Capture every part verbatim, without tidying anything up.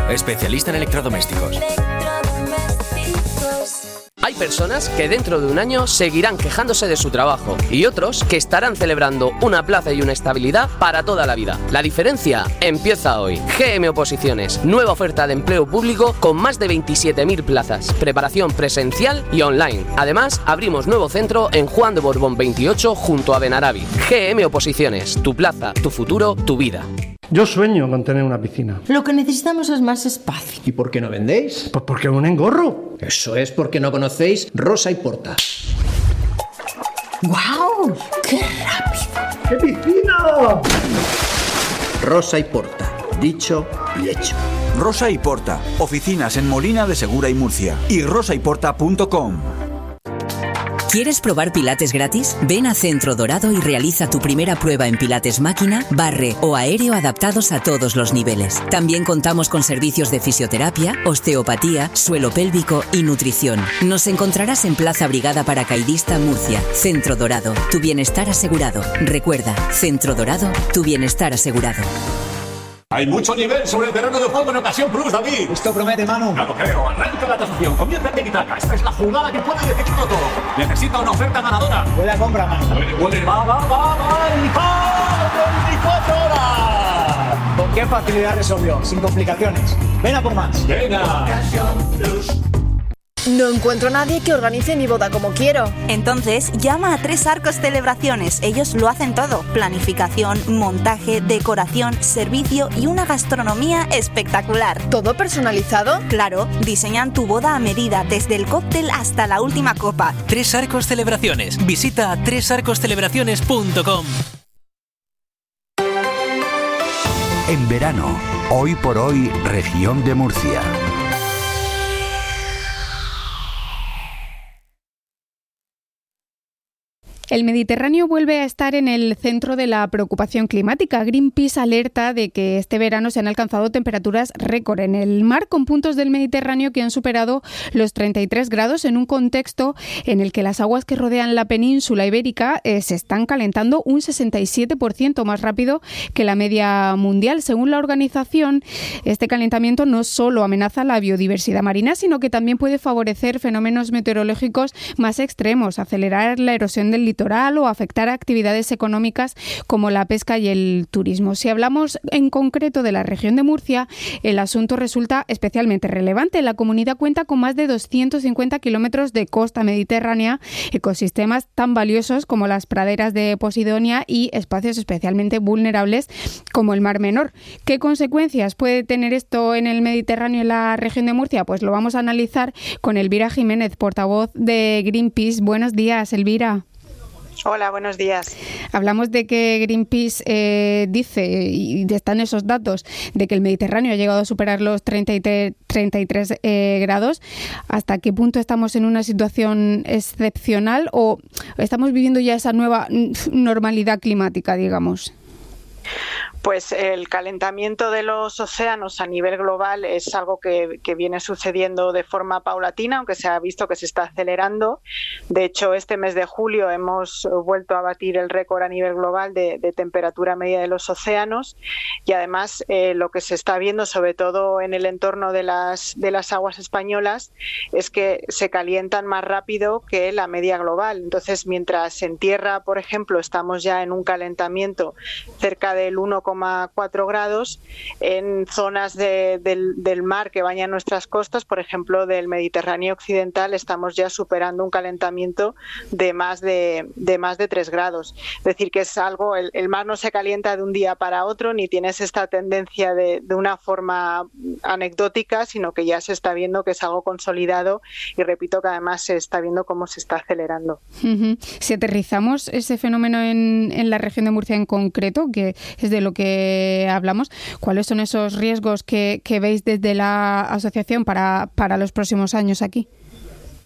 especialista en electrodomésticos. Hay personas que dentro de un año seguirán quejándose de su trabajo y otros que estarán celebrando una plaza y una estabilidad para toda la vida. La diferencia empieza hoy. G M Oposiciones, nueva oferta de empleo público con más de veintisiete mil plazas, preparación presencial y online. Además, abrimos nuevo centro en Juan de Borbón veintiocho junto a Benarabi. G M Oposiciones, tu plaza, tu futuro, tu vida. Yo sueño con tener una piscina. Lo que necesitamos es más espacio. ¿Y por qué no vendéis? Pues porque un engorro. Eso es porque no conocéis Rosa y Porta. ¡Guau! ¡Qué rápido! ¡Qué piscina! Rosa y Porta. Dicho y hecho. Rosa y Porta. Oficinas en Molina de Segura y Murcia. Y rosa y porta punto com. ¿Quieres probar pilates gratis? Ven a Centro Dorado y realiza tu primera prueba en pilates máquina, barre o aéreo adaptados a todos los niveles. También contamos con servicios de fisioterapia, osteopatía, suelo pélvico y nutrición. Nos encontrarás en Plaza Brigada Paracaidista, Murcia. Centro Dorado, tu bienestar asegurado. Recuerda, Centro Dorado, tu bienestar asegurado. Hay mucho nivel sobre el terreno de juego en Ocasión Plus, David. Esto promete, Manu. No lo creo. Arranca la tasación. Comienza en Tiki-Taka. Esta es la jugada que puede decidirlo todo. Necesita una oferta ganadora. Buena compra, Manu. Puede, puede. Va, va, va, va. ¡El veinticuatro horas! ¿Con qué facilidad resolvió? Sin complicaciones. Ven a por más. Venga. Ocasión Plus. No encuentro a nadie que organice mi boda como quiero. Entonces, llama a Tres Arcos Celebraciones. Ellos lo hacen todo. Planificación, montaje, decoración, servicio y una gastronomía espectacular. ¿Todo personalizado? Claro, diseñan tu boda a medida, desde el cóctel hasta la última copa. Tres Arcos Celebraciones. Visita tres arcos celebraciones punto com. En verano, hoy por hoy, región de Murcia. El Mediterráneo vuelve a estar en el centro de la preocupación climática. Greenpeace alerta de que este verano se han alcanzado temperaturas récord en el mar, con puntos del Mediterráneo que han superado los treinta y tres grados en un contexto en el que las aguas que rodean la península ibérica eh, se están calentando un sesenta y siete por ciento más rápido que la media mundial. Según la organización, este calentamiento no solo amenaza la biodiversidad marina, sino que también puede favorecer fenómenos meteorológicos más extremos, acelerar la erosión del litoral o afectar a actividades económicas como la pesca y el turismo. Si hablamos en concreto de la región de Murcia, el asunto resulta especialmente relevante. La comunidad cuenta con más de doscientos cincuenta kilómetros de costa mediterránea, ecosistemas tan valiosos como las praderas de Posidonia y espacios especialmente vulnerables como el Mar Menor. ¿Qué consecuencias puede tener esto en el Mediterráneo y en la región de Murcia? Pues lo vamos a analizar con Elvira Jiménez, portavoz de Greenpeace. Buenos días, Elvira. Hola, buenos días. Hablamos de que Greenpeace eh, dice, y están esos datos, de que el Mediterráneo ha llegado a superar los treinta y tres eh, grados. ¿Hasta qué punto estamos en una situación excepcional o estamos viviendo ya esa nueva normalidad climática, digamos? Pues el calentamiento de los océanos a nivel global es algo que, que viene sucediendo de forma paulatina, aunque se ha visto que se está acelerando. De hecho, este mes de julio hemos vuelto a batir el récord a nivel global de, de temperatura media de los océanos y además eh, lo que se está viendo, sobre todo en el entorno de las, de las aguas españolas, es que se calientan más rápido que la media global. Entonces, mientras en tierra, por ejemplo, estamos ya en un calentamiento cerca del uno coma cuatro grados, en zonas de, del, del mar que bañan nuestras costas, por ejemplo del Mediterráneo occidental, estamos ya superando un calentamiento de más de, de más de tres grados. Es decir, que es algo, el, el mar no se calienta de un día para otro, ni tienes esta tendencia de, de una forma anecdótica, sino que ya se está viendo que es algo consolidado y repito que además se está viendo cómo se está acelerando. Uh-huh. Si aterrizamos ese fenómeno en, en la región de Murcia en concreto, que es de lo que hablamos, ¿cuáles son esos riesgos que, que veis desde la asociación para, para los próximos años aquí?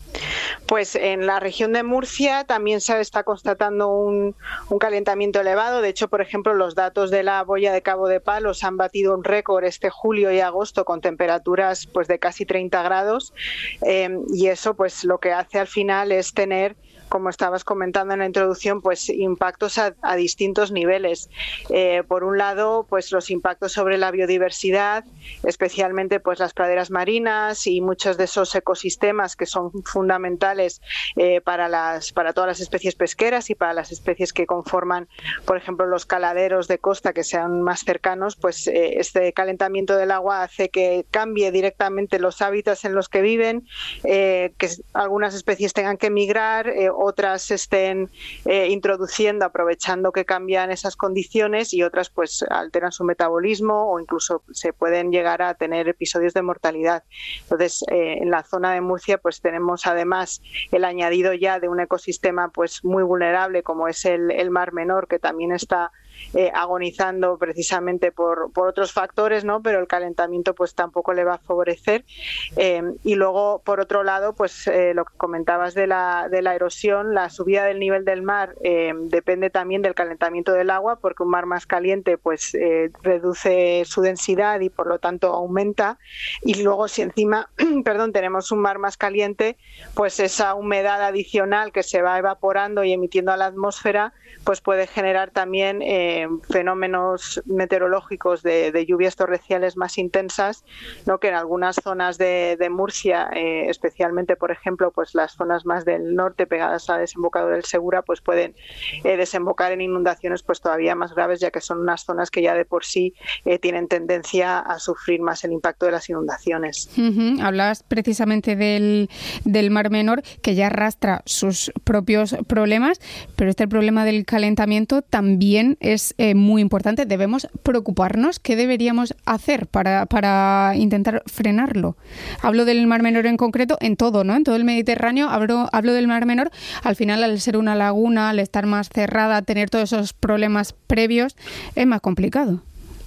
Pues en la región de Murcia también se está constatando un, un calentamiento elevado. De hecho, por ejemplo, los datos de la boya de Cabo de Palos han batido un récord este julio y agosto con temperaturas pues de casi treinta grados eh, y eso pues lo que hace al final es tener, como estabas comentando en la introducción, pues impactos a, a distintos niveles. Eh, por un lado, pues los impactos sobre la biodiversidad, especialmente pues las praderas marinas y muchos de esos ecosistemas que son fundamentales eh, para las para todas las especies pesqueras y para las especies que conforman, por ejemplo, los caladeros de costa que sean más cercanos. Pues eh, este calentamiento del agua hace que cambie directamente los hábitats en los que viven, eh, que algunas especies tengan que migrar, eh, otras estén eh, introduciendo, aprovechando que cambian esas condiciones, y otras pues alteran su metabolismo o incluso se pueden llegar a tener episodios de mortalidad. Entonces, eh, en la zona de Murcia pues tenemos además el añadido ya de un ecosistema pues muy vulnerable como es el, el Mar Menor, que también está Eh, agonizando precisamente por, por otros factores, ¿no? Pero el calentamiento pues tampoco le va a favorecer. Eh, y luego, por otro lado, pues eh, lo que comentabas de la, de la erosión, la subida del nivel del mar eh, depende también del calentamiento del agua, porque un mar más caliente pues eh, reduce su densidad y por lo tanto aumenta. Y luego, si encima perdón, tenemos un mar más caliente, pues esa humedad adicional que se va evaporando y emitiendo a la atmósfera pues puede generar también eh, fenómenos meteorológicos de, de lluvias torrenciales más intensas, ¿no? Que en algunas zonas de, de Murcia, eh, especialmente por ejemplo pues las zonas más del norte pegadas al desembocador del Segura, pues pueden eh, desembocar en inundaciones pues todavía más graves, ya que son unas zonas que ya de por sí eh, tienen tendencia a sufrir más el impacto de las inundaciones. Uh-huh. Hablabas precisamente del, del Mar Menor, que ya arrastra sus propios problemas, pero este problema del calentamiento también es eh, muy importante. Debemos preocuparnos. ¿Qué deberíamos hacer para, para intentar frenarlo? Hablo del Mar Menor en concreto, en todo, ¿no? En todo el Mediterráneo. Hablo, hablo del Mar Menor. Al final, al ser una laguna, al estar más cerrada, tener todos esos problemas previos, es más complicado.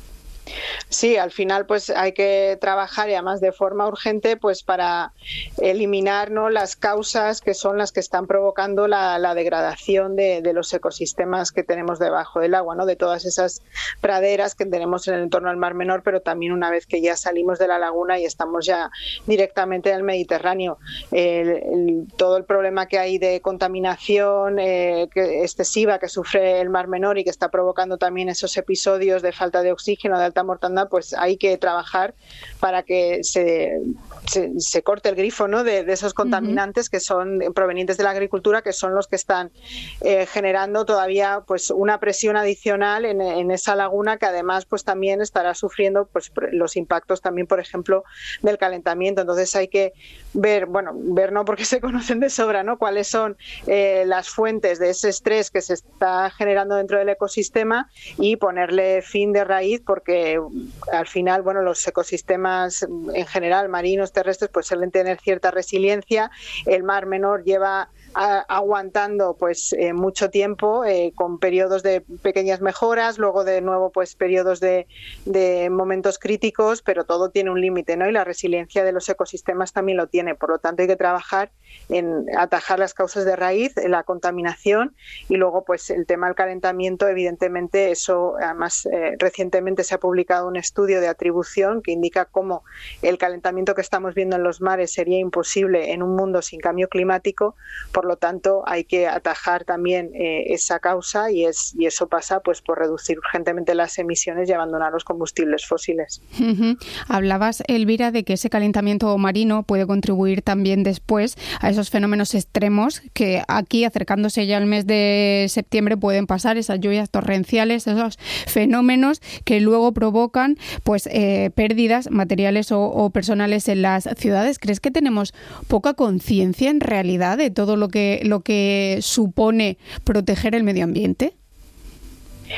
Sí, al final pues hay que trabajar, y además de forma urgente, pues para eliminar, ¿no?, las causas que son las que están provocando la, la degradación de, de los ecosistemas que tenemos debajo del agua, ¿no?, de todas esas praderas que tenemos en el entorno al Mar Menor, pero también una vez que ya salimos de la laguna y estamos ya directamente en el Mediterráneo. El, el, todo el problema que hay de contaminación eh, que, excesiva que sufre el Mar Menor y que está provocando también esos episodios de falta de oxígeno, de alta mortandad, pues hay que trabajar para que se, se, se corte el grifo, ¿no?, de, de esos contaminantes uh-huh. que son provenientes de la agricultura, que son los que están eh, generando todavía pues una presión adicional en, en esa laguna, que además pues también estará sufriendo pues los impactos también, por ejemplo, del calentamiento. Entonces hay que ver, bueno, ver no porque se conocen de sobra, ¿no?, cuáles son eh, las fuentes de ese estrés que se está generando dentro del ecosistema y ponerle fin de raíz, porque al final, bueno, los ecosistemas en general, marinos, terrestres, pues suelen tener cierta resiliencia. El Mar Menor lleva a, aguantando pues eh, mucho tiempo, eh, con periodos de pequeñas mejoras, luego de nuevo pues periodos de, de momentos críticos, pero todo tiene un límite, ¿no? Y la resiliencia de los ecosistemas también lo tiene. Por lo tanto, hay que trabajar en atajar las causas de raíz, la contaminación, y luego pues el tema del calentamiento, evidentemente eso, además eh, recientemente se ha publicado un estudio de atribución que indica cómo el calentamiento que estamos viendo en los mares sería imposible en un mundo sin cambio climático. Por lo tanto, hay que atajar también eh, esa causa, y es y eso pasa pues por reducir urgentemente las emisiones y abandonar los combustibles fósiles. Uh-huh. Hablabas, Elvira, de que ese calentamiento marino puede contribuir también después a esos fenómenos extremos que aquí, acercándose ya al mes de septiembre, pueden pasar, esas lluvias torrenciales, esos fenómenos que luego provocan pues eh, pérdidas materiales o, o personales en las ciudades. ¿Crees que tenemos poca conciencia en realidad de todo lo que lo que supone proteger el medio ambiente?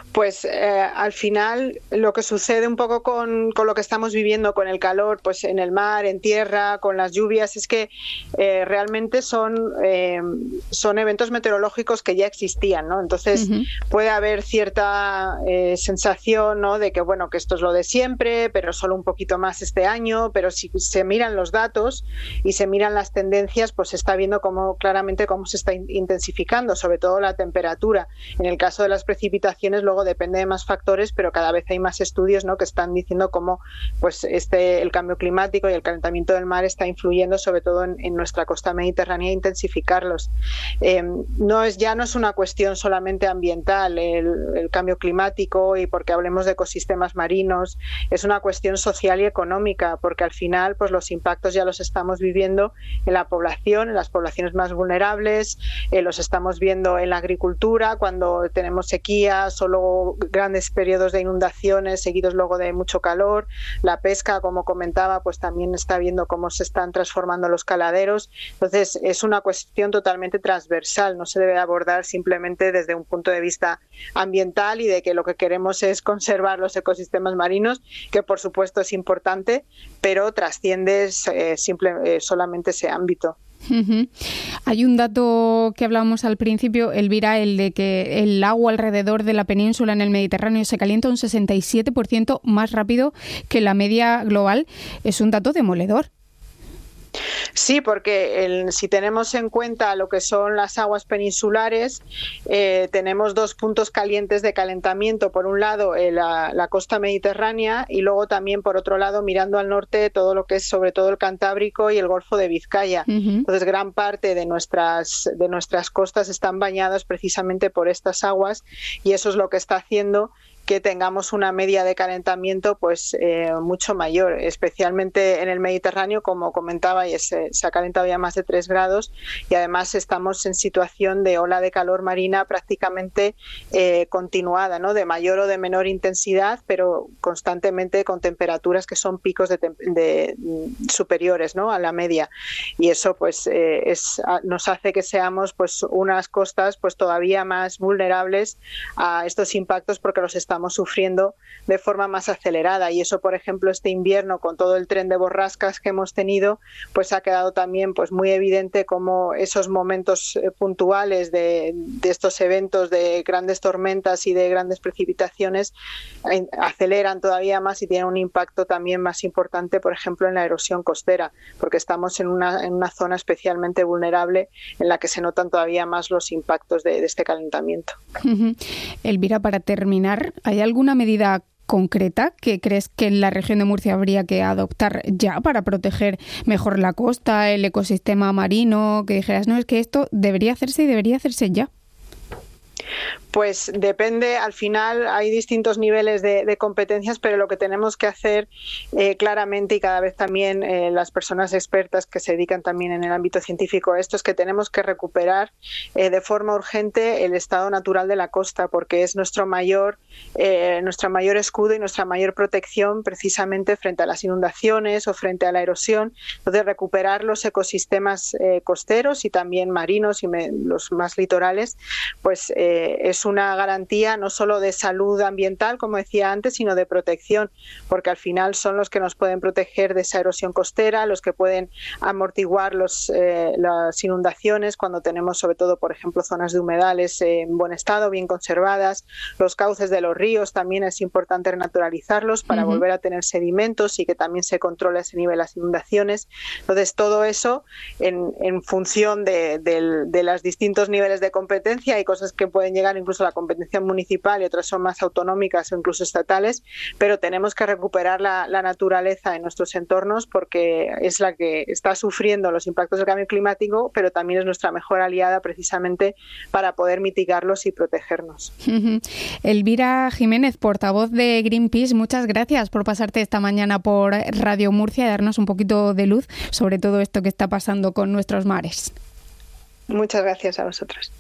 Pues eh, al final lo que sucede un poco con, con lo que estamos viviendo, con el calor, pues en el mar, en tierra, con las lluvias, es que eh, realmente son, eh, son eventos meteorológicos que ya existían, ¿no? Entonces uh-huh. puede haber cierta eh, sensación, ¿no?, de que bueno, que esto es lo de siempre, pero solo un poquito más este año, pero si se miran los datos y se miran las tendencias, pues se está viendo cómo, claramente cómo se está intensificando, sobre todo la temperatura. En el caso de las precipitaciones, luego depende de más factores, pero cada vez hay más estudios, ¿no?, que están diciendo cómo pues este el cambio climático y el calentamiento del mar está influyendo sobre todo en, en nuestra costa mediterránea e intensificarlos. Eh, no es ya no es una cuestión solamente ambiental el, el cambio climático, y porque hablemos de ecosistemas marinos, es una cuestión social y económica, porque al final pues los impactos ya los estamos viviendo en la población, en las poblaciones más vulnerables, eh, los estamos viendo en la agricultura cuando tenemos sequías o luego grandes periodos de inundaciones seguidos luego de mucho calor. La pesca, como comentaba, pues también está viendo cómo se están transformando los caladeros. Entonces es una cuestión totalmente transversal, no se debe abordar simplemente desde un punto de vista ambiental y de que lo que queremos es conservar los ecosistemas marinos, que por supuesto es importante, pero trasciende eh, simple, eh, solamente ese ámbito. Uh-huh. Hay un dato que hablábamos al principio, Elvira, el de que el agua alrededor de la península en el Mediterráneo se calienta un sesenta y siete por ciento más rápido que la media global. Es un dato demoledor. Sí, porque el, si tenemos en cuenta lo que son las aguas peninsulares, eh, tenemos dos puntos calientes de calentamiento. Por un lado, eh, la, la costa mediterránea, y luego también, por otro lado, mirando al norte, todo lo que es sobre todo el Cantábrico y el Golfo de Vizcaya. Uh-huh. Entonces, gran parte de nuestras, de nuestras costas están bañadas precisamente por estas aguas, y eso es lo que está haciendo que tengamos una media de calentamiento pues eh, mucho mayor, especialmente en el Mediterráneo, como comentaba, y se, se ha calentado ya más de tres grados, y además estamos en situación de ola de calor marina prácticamente eh, continuada, ¿no?, de mayor o de menor intensidad, pero constantemente con temperaturas que son picos de, de superiores, ¿no?, a la media, y eso pues eh, es, nos hace que seamos pues unas costas pues todavía más vulnerables a estos impactos, porque los estamos sufriendo de forma más acelerada. Y eso, por ejemplo, este invierno, con todo el tren de borrascas que hemos tenido, pues ha quedado también pues muy evidente cómo esos momentos eh, puntuales de, de estos eventos de grandes tormentas y de grandes precipitaciones eh, aceleran todavía más y tienen un impacto también más importante, por ejemplo, en la erosión costera, porque estamos en una, en una zona especialmente vulnerable en la que se notan todavía más los impactos de, de este calentamiento. Uh-huh. Elvira, para terminar, ¿hay alguna medida concreta que crees que en la región de Murcia habría que adoptar ya para proteger mejor la costa, el ecosistema marino? Que dijeras, no, es que esto debería hacerse y debería hacerse ya. Pues depende, al final hay distintos niveles de, de competencias, pero lo que tenemos que hacer eh, claramente, y cada vez también eh, las personas expertas que se dedican también en el ámbito científico a esto, es que tenemos que recuperar eh, de forma urgente el estado natural de la costa, porque es nuestro mayor, eh, nuestro mayor escudo y nuestra mayor protección precisamente frente a las inundaciones o frente a la erosión. Entonces, recuperar los ecosistemas eh, costeros y también marinos y me, los más litorales, pues eh, es una garantía no solo de salud ambiental, como decía antes, sino de protección, porque al final son los que nos pueden proteger de esa erosión costera, los que pueden amortiguar los, eh, las inundaciones cuando tenemos, sobre todo, por ejemplo, zonas de humedales en buen estado, bien conservadas. Los cauces de los ríos también es importante renaturalizarlos para uh-huh. volver a tener sedimentos y que también se controle a ese nivel las inundaciones. Entonces, todo eso en, en función de, de, de los distintos niveles de competencia. Hay cosas que pueden llegar incluso a la competencia municipal y otras son más autonómicas o incluso estatales, pero tenemos que recuperar la, la naturaleza en nuestros entornos, porque es la que está sufriendo los impactos del cambio climático, pero también es nuestra mejor aliada precisamente para poder mitigarlos y protegernos. Uh-huh. Elvira Jiménez, portavoz de Greenpeace, muchas gracias por pasarte esta mañana por Radio Murcia y darnos un poquito de luz sobre todo esto que está pasando con nuestros mares. Muchas gracias a vosotros.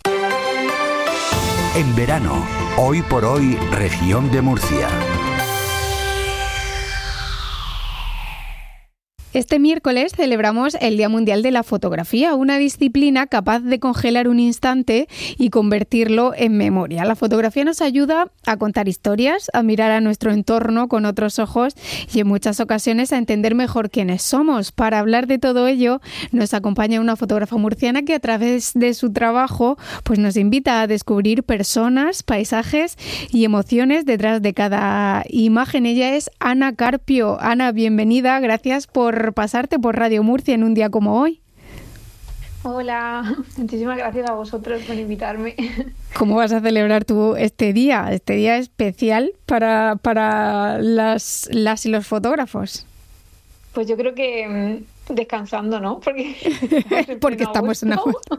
En verano, hoy por hoy, región de Murcia. Este miércoles celebramos el Día Mundial de la Fotografía, una disciplina capaz de congelar un instante y convertirlo en memoria. La fotografía nos ayuda a contar historias, a mirar a nuestro entorno con otros ojos y en muchas ocasiones a entender mejor quiénes somos. Para hablar de todo ello nos acompaña una fotógrafa murciana que a través de su trabajo pues nos invita a descubrir personas, paisajes y emociones detrás de cada imagen. Ella es Ana Carpio. Ana, bienvenida. Gracias por pasarte por Radio Murcia en un día como hoy. Hola, muchísimas gracias a vosotros por invitarme. ¿Cómo vas a celebrar tú este día, este día especial para, para las, las y los fotógrafos? Pues yo creo que descansando, ¿no? Porque, Porque estamos en agosto.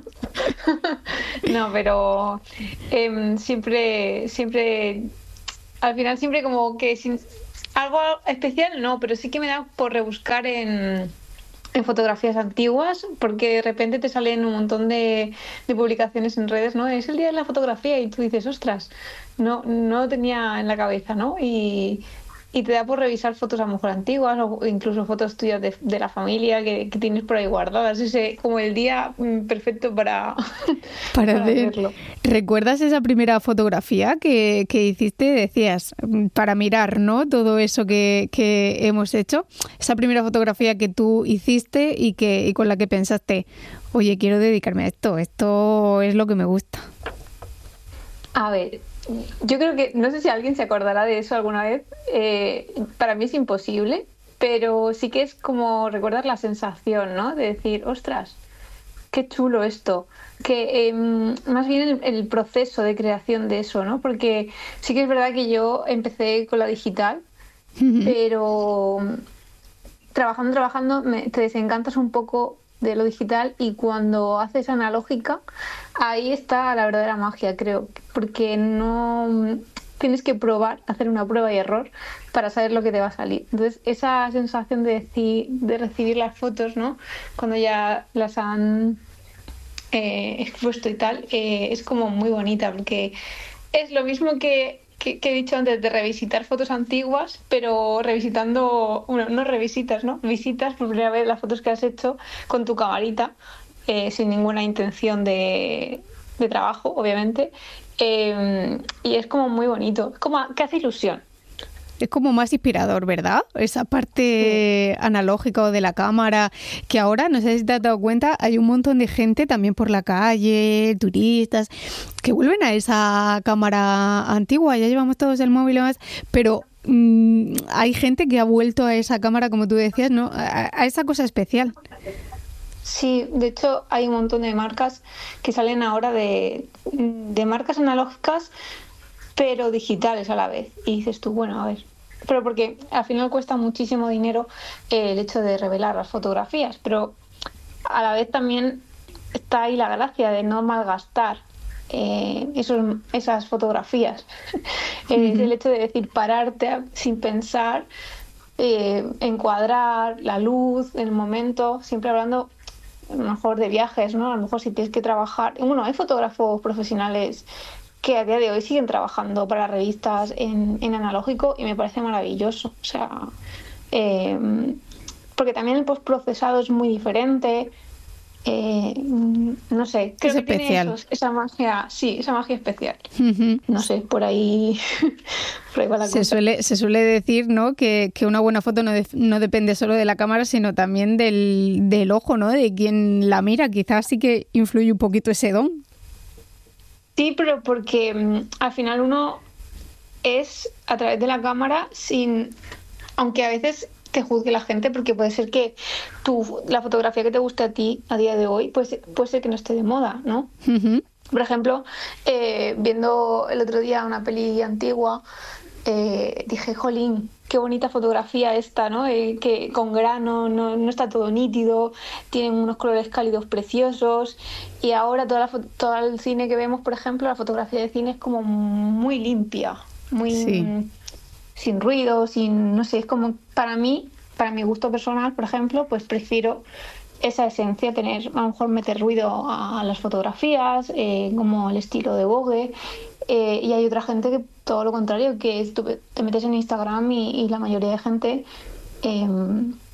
No, pero eh, siempre, siempre, al final siempre como que sin algo especial no, pero sí que me da por rebuscar en, en fotografías antiguas, porque de repente te salen un montón de, de publicaciones en redes, ¿no? Es el día de la fotografía y tú dices, ostras, no, no lo tenía en la cabeza, ¿no? Y, y te da por revisar fotos a lo mejor antiguas o incluso fotos tuyas de, de la familia que, que tienes por ahí guardadas. Ese como el día perfecto para, para, para ver. verlo. ¿Recuerdas esa primera fotografía que, que hiciste? Decías, para mirar, ¿no? Todo eso que, que hemos hecho. Esa primera fotografía que tú hiciste y, que, y con la que pensaste, oye, quiero dedicarme a esto. Esto es lo que me gusta. A ver... Yo creo que, no sé si alguien se acordará de eso alguna vez, eh, para mí es imposible, pero sí que es como recordar la sensación, ¿no? De decir, ostras, qué chulo esto, que eh, más bien el, el proceso de creación de eso, ¿no? Porque sí que es verdad que yo empecé con la digital, uh-huh. pero trabajando, trabajando, me, te desencantas un poco de lo digital y cuando haces analógica, ahí está la verdadera magia, creo, porque no tienes que probar, hacer una prueba y error para saber lo que te va a salir. Entonces, esa sensación de, decir, de recibir las fotos, ¿no? Cuando ya las han eh, expuesto y tal, eh, es como muy bonita, porque es lo mismo que Que, que he dicho antes de revisitar fotos antiguas, pero revisitando, bueno, no revisitas, ¿no? Visitas por primera vez las fotos que has hecho con tu camarita, eh, sin ninguna intención de, de trabajo, obviamente, eh, y es como muy bonito, es como que hace ilusión. Es como más inspirador, ¿verdad? Esa parte sí. analógica o de la cámara, que ahora, no sé si te has dado cuenta, hay un montón de gente también por la calle, turistas, que vuelven a esa cámara antigua. Ya llevamos todos el móvil y demás, pero mmm, hay gente que ha vuelto a esa cámara, como tú decías, ¿no? A, a esa cosa especial. Sí, de hecho hay un montón de marcas que salen ahora de, de marcas analógicas, pero digitales a la vez. Y dices tú, bueno, a ver... Pero porque al final cuesta muchísimo dinero eh, el hecho de revelar las fotografías, pero a la vez también está ahí la gracia de no malgastar eh, esos, esas fotografías. uh-huh. Es el hecho de decir, pararte sin pensar, eh, encuadrar la luz, el momento, siempre hablando a lo mejor de viajes, ¿no? A lo mejor si tienes que trabajar... Bueno, hay fotógrafos profesionales que a día de hoy siguen trabajando para revistas en, en analógico y me parece maravilloso. O sea, eh, porque también el postprocesado es muy diferente. Eh, no sé, creo es que especial. Tiene eso, esa magia, sí, esa magia especial. Uh-huh. No sé, por ahí, por ahí va la se cosa. Suele, se suele decir, ¿no? que, que una buena foto no, de, no depende solo de la cámara, sino también del, del ojo, ¿no? De quien la mira. Quizás sí que influye un poquito ese don. Sí, pero porque um, al final uno es a través de la cámara sin, aunque a veces te juzgue la gente, porque puede ser que tu, la fotografía que te guste a ti a día de hoy pues, puede ser que no esté de moda, ¿no? Uh-huh. Por ejemplo, eh, viendo el otro día una peli antigua, eh, dije, jolín, qué bonita fotografía esta, ¿no? Eh, que con grano, no, no está todo nítido, tienen unos colores cálidos preciosos y ahora toda la, todo el cine que vemos, por ejemplo, la fotografía de cine es como muy limpia, muy sí. sin ruido, sin, no sé, es como para mí, para mi gusto personal, por ejemplo, pues prefiero esa esencia, tener, a lo mejor meter ruido a las fotografías, eh, como el estilo de Vogue, eh, y hay otra gente que todo lo contrario, que tú te metes en Instagram y, y la mayoría de gente eh,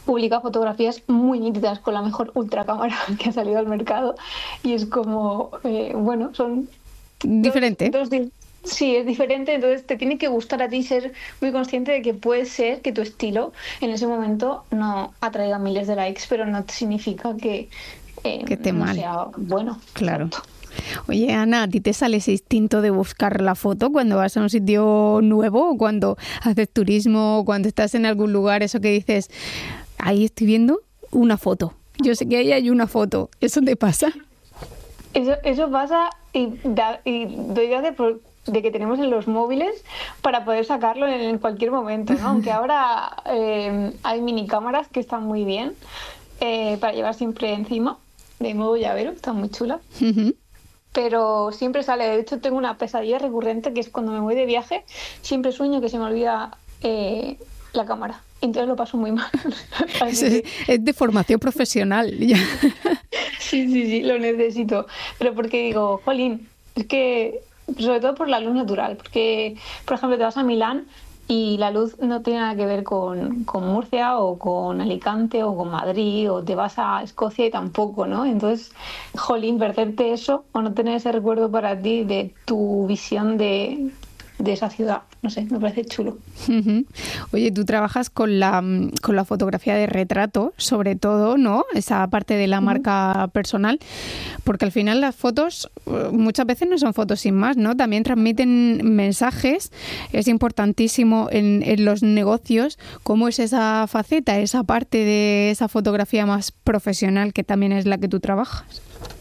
publica fotografías muy nítidas con la mejor ultracámara que ha salido al mercado y es como, eh, bueno, son... Diferente. Dos, dos, sí, es diferente, entonces te tiene que gustar a ti, ser muy consciente de que puede ser que tu estilo en ese momento no atraiga miles de likes, pero no significa que, eh, que te no mal. sea bueno. Claro. Oye, Ana, ¿a ti te sale ese instinto de buscar la foto cuando vas a un sitio nuevo o cuando haces turismo o cuando estás en algún lugar, eso que dices, ahí estoy viendo una foto, yo sé que ahí hay una foto, ¿eso te pasa? Eso, eso pasa y, da, y doy gracias por, de que tenemos en los móviles para poder sacarlo en cualquier momento, ¿no? Aunque ahora eh, hay mini cámaras que están muy bien eh, para llevar siempre encima, de modo llavero, están muy chulas. Uh-huh. Pero siempre sale, de hecho tengo una pesadilla recurrente que es cuando me voy de viaje, siempre sueño que se me olvida eh, la cámara, entonces lo paso muy mal. Es, que... es de formación profesional. Sí, sí, sí, lo necesito, pero porque digo, jolín, es que sobre todo por la luz natural, porque por ejemplo te vas a Milán y la luz no tiene nada que ver con, con Murcia o con Alicante o con Madrid, o te vas a Escocia y tampoco, ¿no? Entonces, jolín, perderte eso o no tener ese recuerdo para ti de tu visión de, de esa ciudad, no sé, me parece chulo. Uh-huh. Oye, tú trabajas con la, con la fotografía de retrato, sobre todo, ¿no? Esa parte de la uh-huh. marca personal, porque al final las fotos muchas veces no son fotos sin más, ¿no? También transmiten mensajes. Es importantísimo en, en los negocios cómo es esa faceta, esa parte de esa fotografía más profesional que también es la que tú trabajas.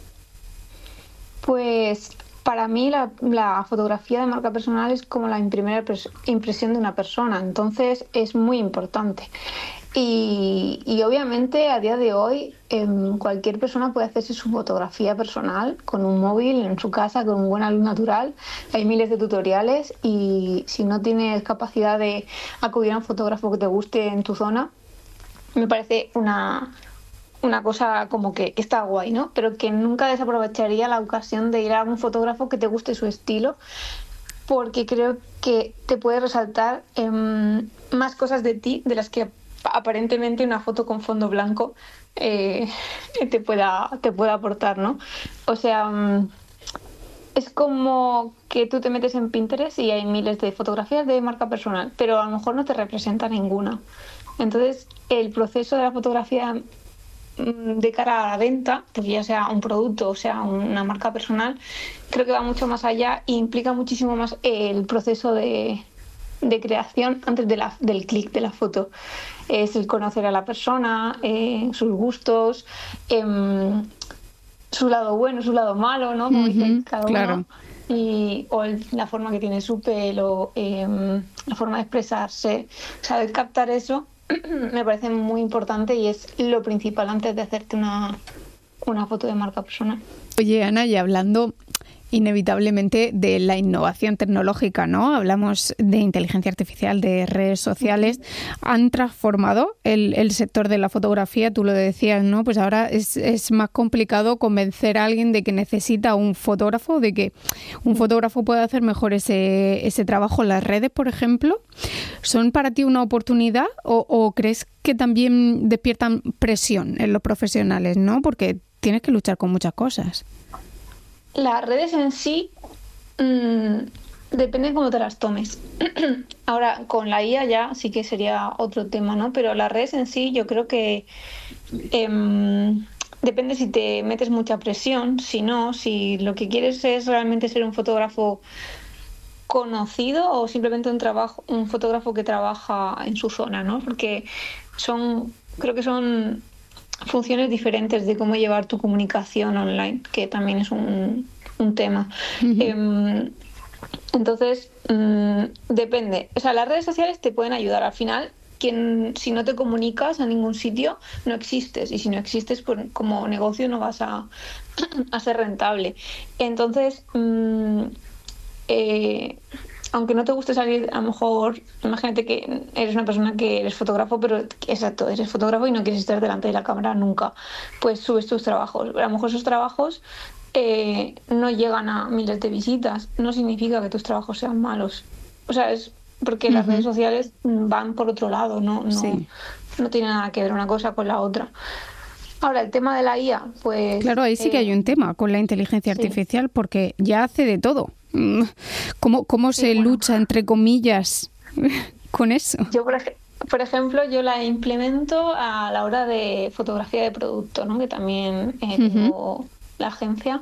Pues para mí la, la fotografía de marca personal es como la primera impresión de una persona, entonces es muy importante. Y, y obviamente a día de hoy eh, cualquier persona puede hacerse su fotografía personal con un móvil en su casa, con buena luz natural. Hay miles de tutoriales y si no tienes capacidad de acudir a un fotógrafo que te guste en tu zona, me parece una... una cosa como que, que está guay, ¿no? Pero que nunca desaprovecharía la ocasión de ir a un fotógrafo que te guste su estilo, porque creo que te puede resaltar eh, más cosas de ti de las que aparentemente una foto con fondo blanco eh, te pueda, te pueda aportar, ¿no? O sea, es como que tú te metes en Pinterest y hay miles de fotografías de marca personal, pero a lo mejor no te representa ninguna. Entonces, el proceso de la fotografía de cara a la venta, porque ya sea un producto o sea una marca personal, creo que va mucho más allá e implica muchísimo más el proceso de, de creación antes de la, del clic de la foto. Es el conocer a la persona, eh, sus gustos, eh, su lado bueno, su lado malo, ¿no? Como uh-huh, dice cada claro. uno. Y, o el, la forma que tiene su pelo, eh, la forma de expresarse, saber captar eso me parece muy importante y es lo principal antes de hacerte una, una foto de marca personal. Oye, Ana, y hablando inevitablemente de la innovación tecnológica, ¿no? Hablamos de inteligencia artificial, de redes sociales. Han transformado el, el sector de la fotografía, tú lo decías, ¿no? Pues ahora es, es más complicado convencer a alguien de que necesita un fotógrafo, de que un fotógrafo puede hacer mejor ese, ese trabajo. Las redes, por ejemplo, ¿son para ti una oportunidad o, o crees que también despiertan presión en los profesionales, ¿no? Porque tienes que luchar con muchas cosas. Las redes en sí mmm, depende de cómo te las tomes. Ahora, con la I A ya sí que sería otro tema, ¿no? Pero las redes en sí yo creo que eh, depende si te metes mucha presión, si no, si lo que quieres es realmente ser un fotógrafo conocido o simplemente un trabajo, un fotógrafo que trabaja en su zona, ¿no? Porque son, creo que son funciones diferentes de cómo llevar tu comunicación online, que también es un, un tema. Uh-huh. Eh, entonces, mmm, depende. O sea, las redes sociales te pueden ayudar. Al final, quien, si no te comunicas a ningún sitio, no existes. Y si no existes, pues como negocio no vas a, a ser rentable. Entonces, mmm, eh, aunque no te guste salir, a lo mejor, imagínate que eres una persona que eres fotógrafo, pero exacto, eres fotógrafo y no quieres estar delante de la cámara nunca, pues subes tus trabajos. A lo mejor esos trabajos eh, no llegan a miles de visitas, no significa que tus trabajos sean malos. O sea, es porque uh-huh. las redes sociales van por otro lado, no, no, sí. no tiene nada que ver una cosa con la otra. Ahora, el tema de la I A, pues... Claro, ahí sí eh, que hay un tema con la inteligencia artificial, sí. porque ya hace de todo. ¿Cómo, cómo se sí, bueno. lucha, entre comillas, con eso? Yo, por, ej- por ejemplo, yo la implemento a la hora de fotografía de producto, ¿no? Que también eh, tengo uh-huh. la agencia.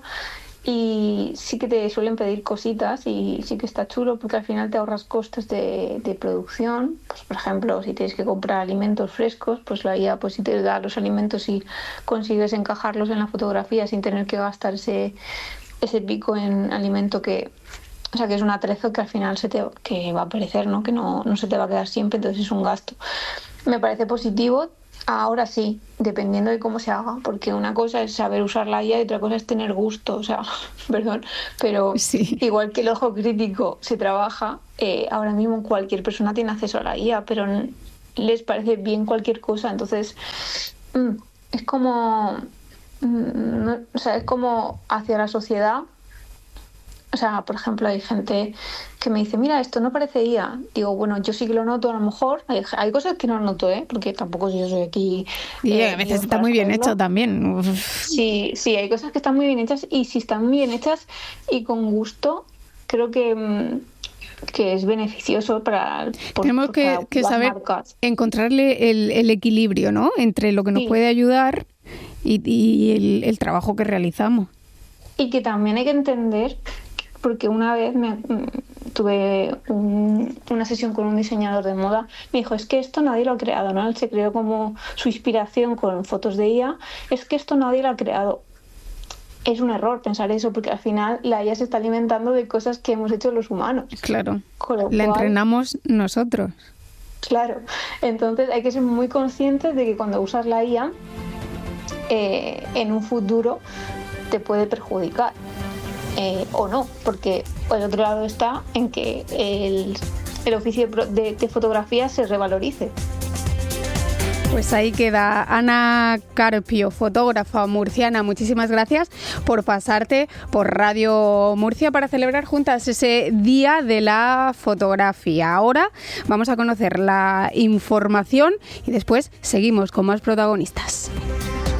Y sí que te suelen pedir cositas y sí que está chulo porque al final te ahorras costes de, de producción. Pues, por ejemplo, si tienes que comprar alimentos frescos, pues la I A pues, si te da los alimentos y consigues encajarlos en la fotografía sin tener que gastar ese, ese pico en alimento que... O sea, que es un atrezo que al final se te que va a perecer, ¿no? Que no, no se te va a quedar siempre, entonces es un gasto. Me parece positivo. Ahora sí, dependiendo de cómo se haga, porque una cosa es saber usar la I A y otra cosa es tener gusto, o sea, perdón, pero sí. igual que el ojo crítico se trabaja, eh, ahora mismo cualquier persona tiene acceso a la I A, pero les parece bien cualquier cosa, entonces mm, es como, mm, no, o sea, es como hacia la sociedad. O sea, por ejemplo, hay gente que me dice, mira, esto no parece I A. Digo, bueno, yo sí que lo noto a lo mejor. Hay, hay cosas que no noto, ¿eh? Porque tampoco yo soy aquí... Y eh, a veces está muy bien hecho también. Uf. Sí, sí, hay cosas que están muy bien hechas y si están muy bien hechas y con gusto, creo que... que es beneficioso para por, tenemos que, para que las saber marcas. Encontrarle el, el equilibrio, ¿no? Entre lo que nos sí. puede ayudar y, y el, el trabajo que realizamos. Y que también hay que entender, porque una vez me, tuve un, una sesión con un diseñador de moda, me dijo, es que esto nadie lo ha creado, ¿no? Él se creó como su inspiración con fotos de I A, es que esto nadie lo ha creado. Es un error pensar eso, porque al final la I A se está alimentando de cosas que hemos hecho los humanos. Claro, la cual, entrenamos nosotros. Claro, entonces hay que ser muy conscientes de que cuando usas la I A, eh, en un futuro te puede perjudicar. Eh, o no, porque el otro lado está en que el, el oficio de, de fotografía se revalorice. Pues ahí queda. Ana Carpio, fotógrafa murciana, muchísimas gracias por pasarte por Radio Murcia para celebrar juntas ese Día de la Fotografía. Ahora vamos a conocer la información y después seguimos con más protagonistas.